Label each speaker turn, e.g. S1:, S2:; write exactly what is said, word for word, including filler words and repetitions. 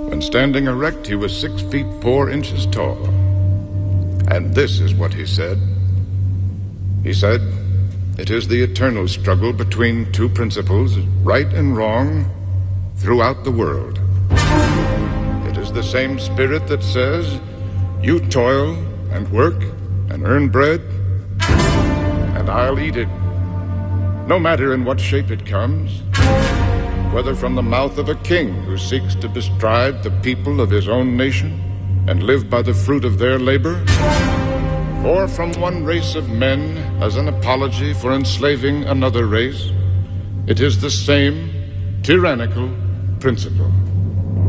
S1: When standing erect, he was six feet four inches tall. And this is what he said. He said, "It is the eternal struggle between two principles, right and wrong, throughout the world. It is the same spirit that says, you toil and work and earn bread, and I'll eat it, no matter in what shape it comes, whether from the mouth of a king who seeks to bestride the people of his own nation and live by the fruit of their labor, or from one race of men as an apology for enslaving another race. It is the same tyrannical principle."